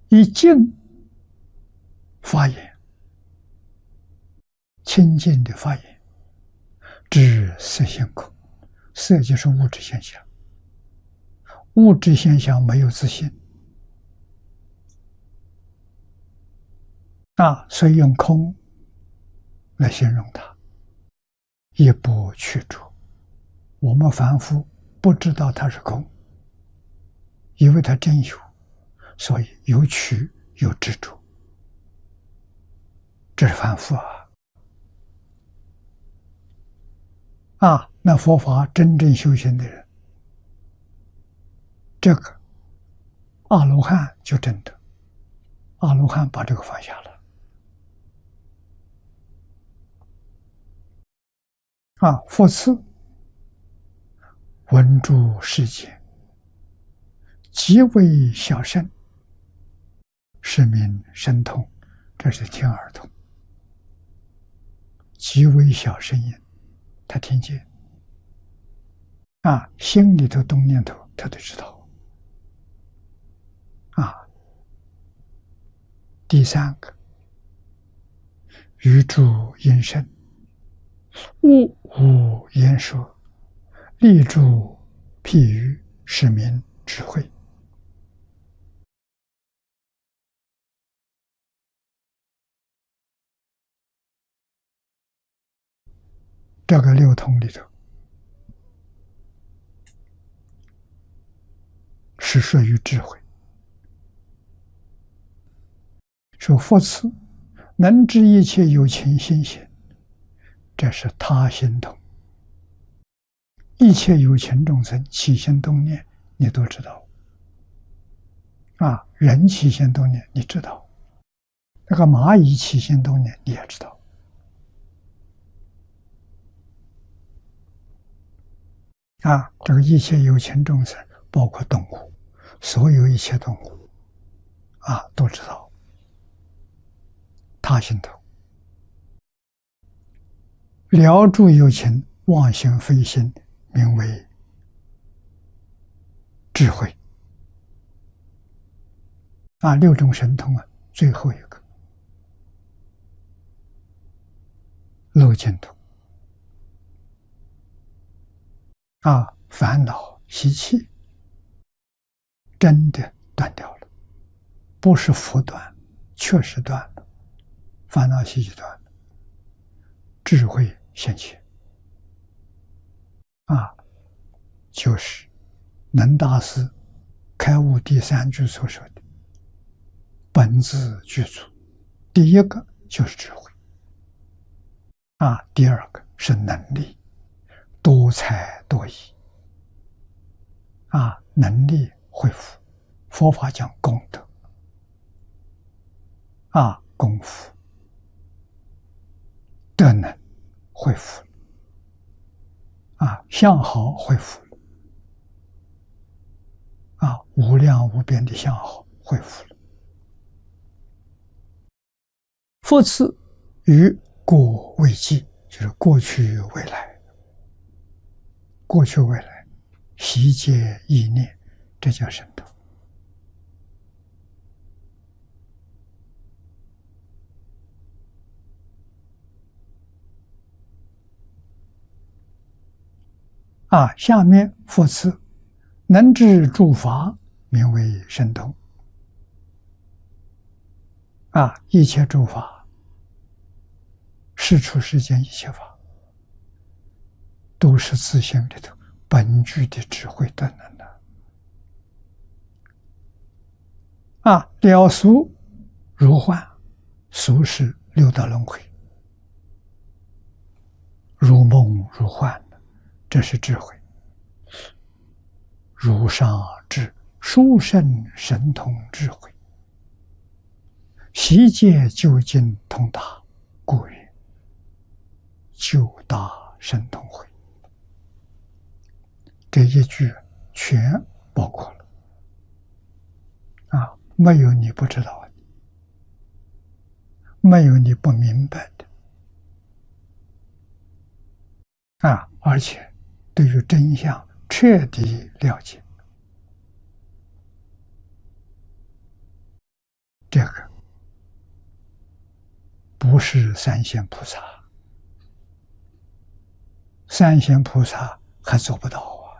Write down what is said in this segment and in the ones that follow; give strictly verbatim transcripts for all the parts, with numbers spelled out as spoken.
以静发言，清净的发言，知色性空。色就是物质现象，物质现象没有自性啊，所以用空来形容它，一不去除。我们凡夫不知道它是空，以为它真有，所以有取有执着，这是凡夫啊。啊，那佛法真正修行的人，这个阿罗汉就真的，阿罗汉把这个放下了。啊，复次，闻诸世间，极为小圣，是名神通。这是听耳通，极为小声音，他听见。啊，心里头动念头，他都知道。啊，第三个，语诸音声，物无言说，立诸譬喻，是名智慧。这个六通里头是属于智慧。说复次，能知一切有情心行，这是他心通。一切有情众生起心动念，你都知道。啊，人起心动念你知道，那个蚂蚁起心动念你也知道。啊，这个一切有情众生，包括动物，所有一切动物，啊，都知道。他心头了诸有情，妄心非心，名为智慧。啊，六种神通啊，最后一个漏尽通。啊，烦恼习气真的断掉了，不是佛断，确实断了。烦恼习气断了，智慧现前。啊，就是能大师开悟第三句所说的本自具足。第一个就是智慧，啊，第二个是能力，多才多艺。啊，能力恢复，佛法讲功德。啊，功夫德能恢复了。啊，相好恢复了。啊，无量无边的相好恢复了。复次，于过未继，就是过去未来，过去未来悉皆意念，这叫神通。啊，下面复次，能知诸法，名为神通。啊，一切诸法，世出世间一切法，都是自性里头本具的智慧德能的。啊，了俗如幻，俗是六道轮回，如梦如幻，这是智慧。如上智，殊胜神通智慧，悉皆究竟通达，故曰究大神通慧。这一句全包括了。啊，没有你不知道的，没有你不明白的。啊，而且对于真相彻底了解。 不是三线菩萨，三线菩萨还做不到啊。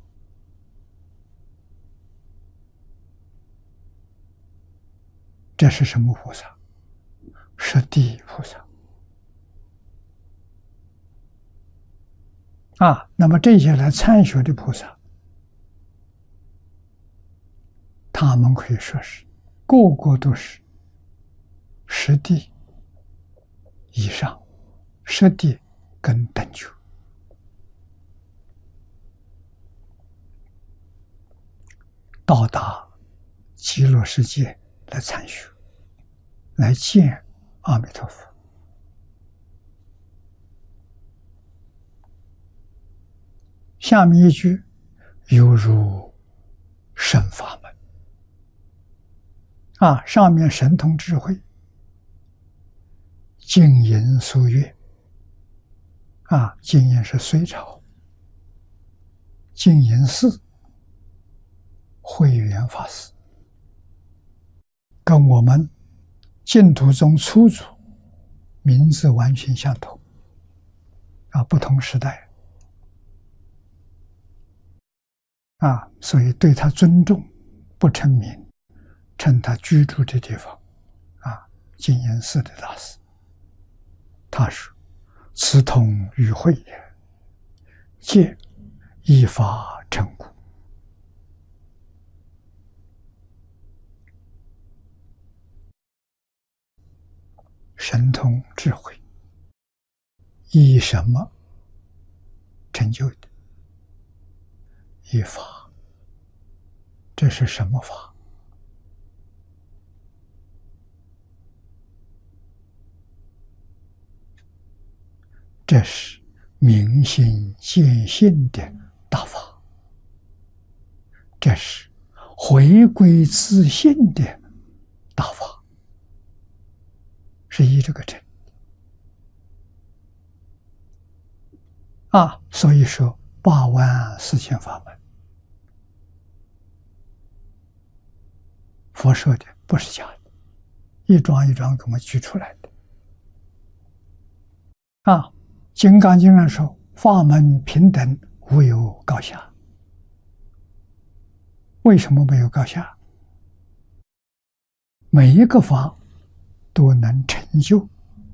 这是什么菩萨？是地菩萨啊。那么这些来参学的菩萨，他们可以说是个个都是十地以上，十地跟等觉，到达极乐世界来参学，来见阿弥陀佛。下面一句犹如神法门啊，上面神通智慧，净音俗乐啊，净音是隋朝净音寺慧远法师，跟我们净土宗初祖名字完全相同啊，不同时代啊，所以对他尊重，不称名，称他居住的地方啊，净音寺的大师。他说：“此通与会也，皆依法成故。”神通智慧以什么成就的？以法。这是什么法？这是明心见性的大法，这是回归自性的大法，是依这个成啊。所以说八万四千法门，佛说的不是假的，一桩一桩给我们举出来的啊。金刚经上说：“法门平等，无有高下。”为什么没有高下？每一个法都能成就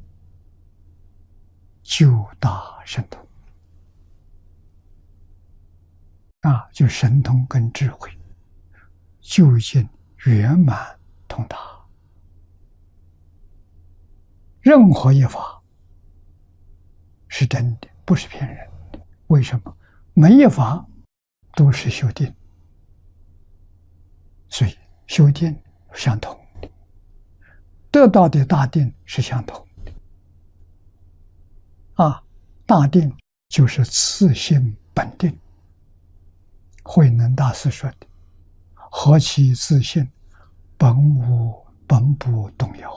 九大神通啊，就神通跟智慧究竟圆满通达。任何一法是真的，不是骗人的。为什么？每一法都是修定，所以修定相同的，得到的大定是相同的啊。大定就是自性本定。慧能大师说的：“何其自性，本无本不动摇。”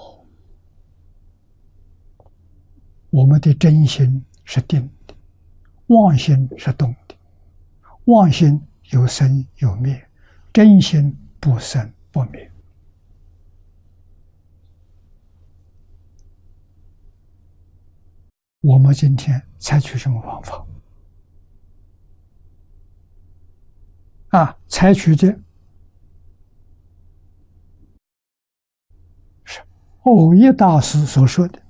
我们的真心是定的，妄心是动的。妄心有生有灭，真心不生不灭。我们今天采取什么方法啊？采取的是蕅益大师所说的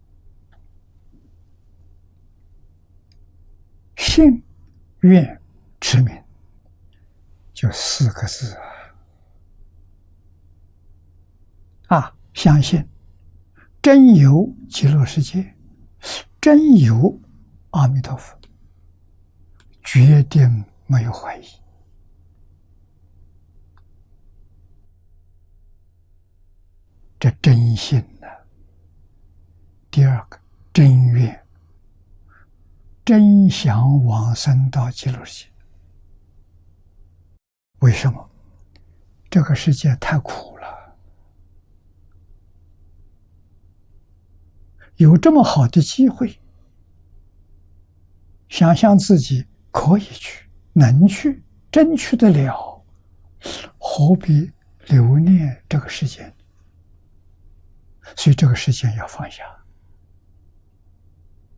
信愿持名，就四个字啊！啊，相信真有极乐世界，真有阿弥陀佛，决定没有怀疑。这真信呢、啊？第二个真愿。真想往生到极乐世界。为什么？这个世界太苦了，有这么好的机会，想象自己可以去、能去、真去得了，何必留恋这个世界？所以这个世界要放下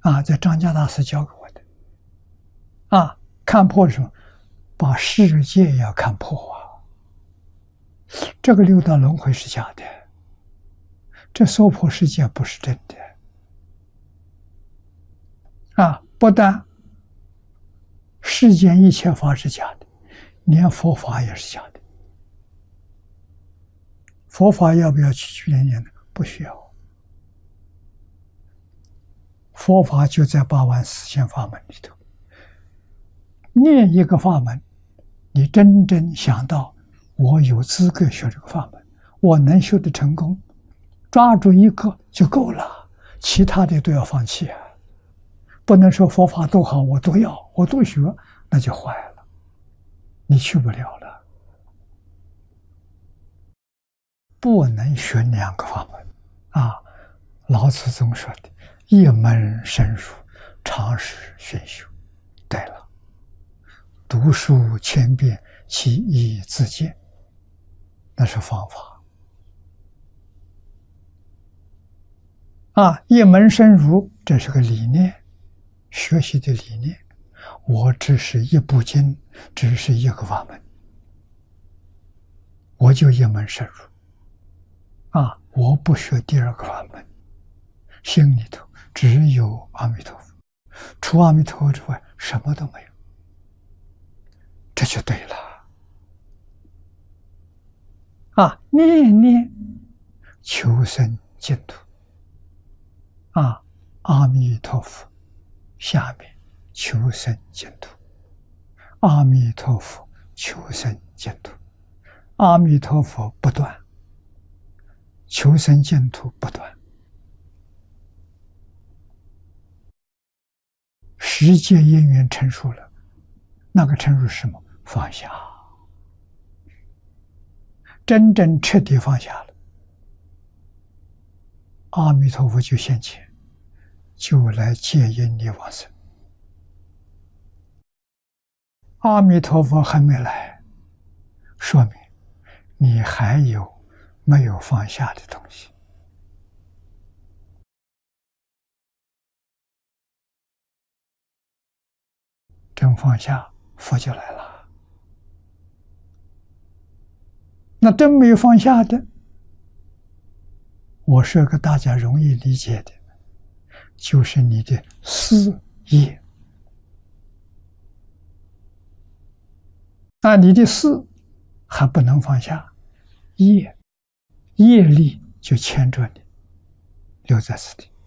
啊，在张家大师教给我的。啊，看破什么？把世界要看破啊！这个六道轮回是假的，这娑婆世界不是真的。啊，不但世间一切法是假的，连佛法也是假的。佛法要不要去去念呢？不需要。佛法就在八万四千法门里头。念一个法门，你真正想到我有资格学这个法门，我能修得成功，抓住一个就够了，其他的都要放弃啊！不能说佛法都好，我都要，我都学，那就坏了，你去不了了。不能学两个法门啊！老子总说的“一门深入，常识熏修”。对了。读书千遍，其义自见，那是方法。啊，一门深入，这是个理念，学习的理念。我只是一部经，只是一个法门，我就一门深入。啊，我不学第二个法门，心里头只有阿弥陀佛，除阿弥陀佛之外，什么都没有。这就对了啊！念念求生净土啊！阿弥陀佛，下面求生净土，阿弥陀佛，求生净土，阿弥陀佛不断，求生净土不断，十界因缘成熟了，那个成熟是什么？放下，真正彻底放下了，阿弥陀佛就现前，就来接引你往生。阿弥陀佛还没来，说明你还有没有放下的东西。真放下，佛就来了。那真没有放下的，我说个大家容易理解的，就是你的私业。那你的私还不能放下，业业力就牵着你留在此地。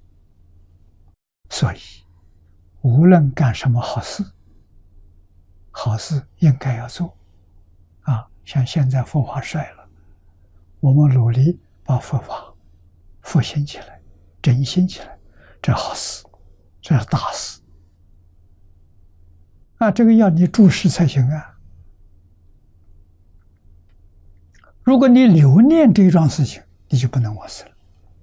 所以无论干什么好事，好事应该要做啊！像现在佛法衰了，我们努力把佛法复兴起来，振兴起来，这好事，这是大事啊！这个要你注视才行啊！如果你留念这一桩事情，你就不能往生了。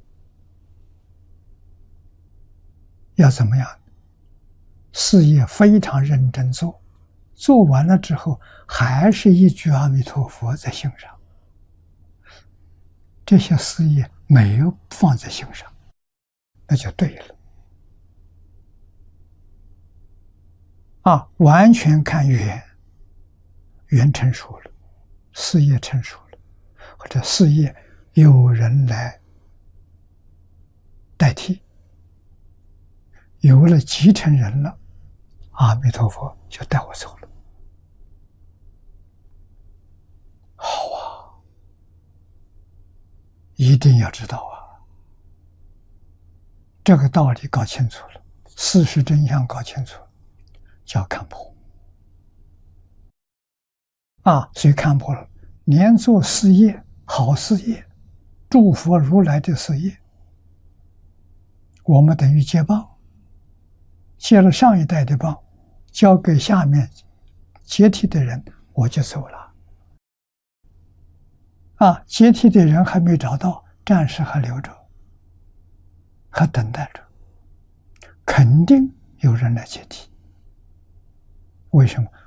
要怎么样？事业非常认真做，做完了之后，还是一句阿弥陀佛在心上。这些事业没有放在心上，那就对了。啊，完全看缘，缘成熟了，事业成熟了，或者事业有人来代替，有了继承人了，阿弥陀佛就带我走了。好啊，一定要知道啊，这个道理搞清楚了，事实真相搞清楚了，叫看破啊！所以看破了，连做事业、好事业、诸佛如来的事业，我们等于接棒。接了上一代的棒，交给下面接替的人，我就走了。啊，接替的人还没找到，暂时还留着，还等待着，肯定有人来接替。为什么？